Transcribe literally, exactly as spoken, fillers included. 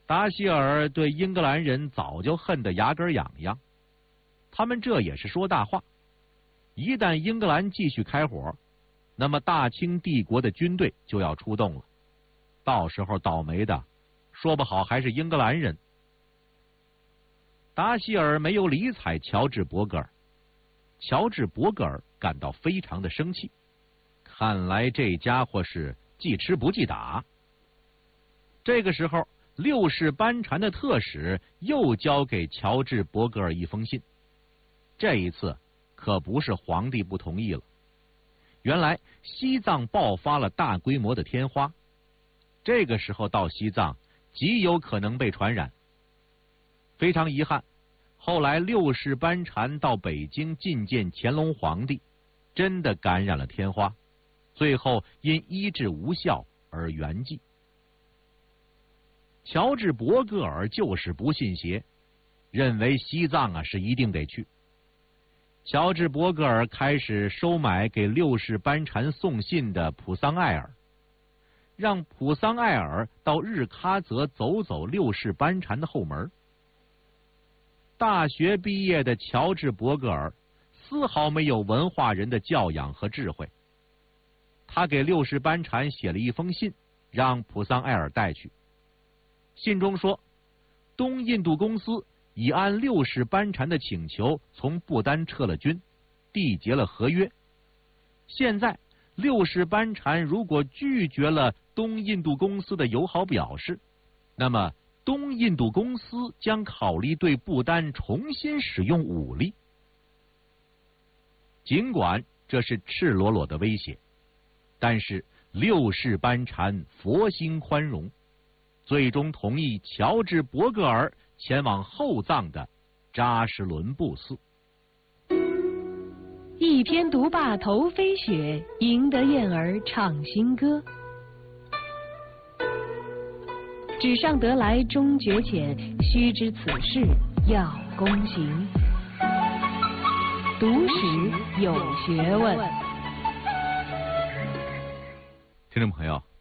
达希尔对英格兰人早就恨得牙根痒痒，他们这也是说大话。一旦英格兰继续开火，那么大清帝国的军队就要出动了，到时候倒霉的说不好还是英格兰人。达希尔没有理睬乔治·伯格尔，乔治·伯格尔感到非常的生气，看来这家伙是记吃不记打。这个时候，六世班禅的特使又交给乔治·伯格尔一封信，这一次可不是皇帝不同意了。原来西藏爆发了大规模的天花，这个时候到西藏极有可能被传染。非常遗憾，后来六世班禅到北京觐见乾隆皇帝，真的感染了天花，最后因医治无效而圆寂。乔治·伯格尔就是不信邪，认为西藏啊是一定得去。乔治·伯格尔开始收买给六世班禅送信的普桑艾尔，让普桑艾尔到日喀则走走六世班禅的后门。大学毕业的乔治·伯格尔丝毫没有文化人的教养和智慧，他给六世班禅写了一封信，让普桑艾尔带去。信中说，东印度公司已按六世班禅的请求从不丹撤了军，缔结了合约。现在六世班禅如果拒绝了东印度公司的友好表示，那么东印度公司将考虑对不丹重新使用武力。尽管这是赤裸裸的威胁，但是六世班禅佛心宽容，最终同意乔治·伯格尔前往后藏的扎什伦布寺。 一篇读罢头飞雪，赢得燕儿唱新歌。纸上得来终觉浅，须知此事要躬行。读史有学问。 听众朋友，